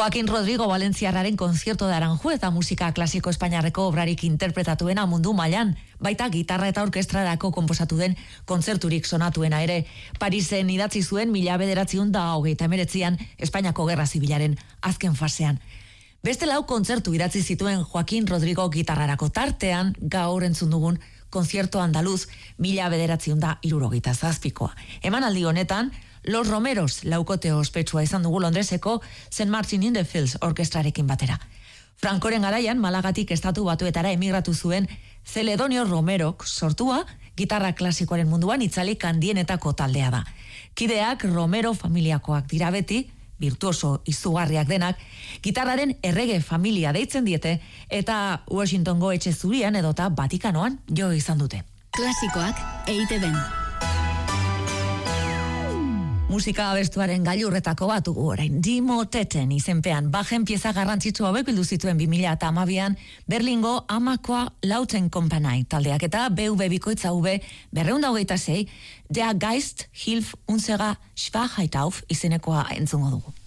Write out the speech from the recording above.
Joaquin Rodrigo Valentziarraren konzierto de Aranju eta musika klasiko espainiarreko obrarik interpretatuena mundu mailan, baita gitarra eta orkestrarako konposatu den kontzerturik sonatuena ere. Parisen idatzi zuen 1939an Espainiako Gerra Zibilaren azken fasean. Beste lau kontzertu idatzi zituen Joaquin Rodrigo gitarrarako, tartean gaur entzun dugun konzierto andaluz 1977koa. Emanaldi honetan, Los Romeros laukote ospetsua izan dugu Londreseko St. Martin in the Fields orkestrarekin batera. Francoren garaian Malagatik Estatu Batuetara emigratu zuen Celedonio Romerok sortua gitarra klasikoaren munduan itzalik handienetako taldea da. Kideak Romero familiakoak dira beti, virtuoso izugarriak denak, gitarraren errege familia deitzen diete eta Washingtongo etxe zurian edota Vatikanoan jo izan dute. Klasikoak EITB-n. Musika abestuaren gailurretako bat dugu orain. Die Moteten izenpean Bachen pieza garrantzitsu hauek bildu zituen 2012an Berlingo Amakoa Lauten Kompanie taldeak eta BV bikoitza V 226 Der Geist hilft unserer Schwachheit auf izenekoa entzungo dugu.